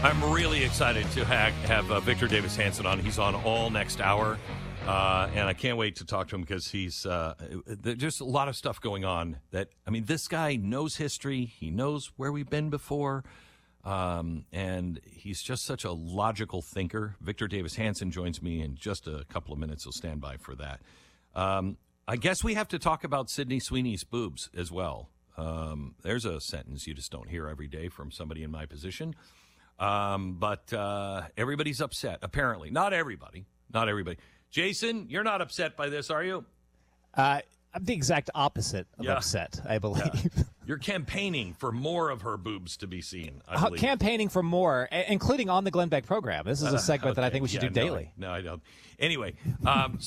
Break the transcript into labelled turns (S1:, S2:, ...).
S1: I'm really excited to have Victor Davis Hanson on. He's on all next hour, and I can't wait to talk to him because he's there's just a lot of stuff going on. This guy knows history. He knows where we've been before, and he's just such a logical thinker. Victor Davis Hanson joins me in just a couple of minutes, so stand by for that. I guess we have to talk about Sydney Sweeney's boobs as well. There's a sentence you just don't hear every day from somebody in my position. But everybody's upset, apparently. Not everybody. Jason, you're not upset by this, are you?
S2: I'm the exact opposite of upset, I believe.
S1: Yeah. You're campaigning for more of her boobs to be seen, I believe.
S2: Campaigning for more, including on the Glenn Beck program. This is a segment that I think we should do daily.
S1: No, I don't. Anyway,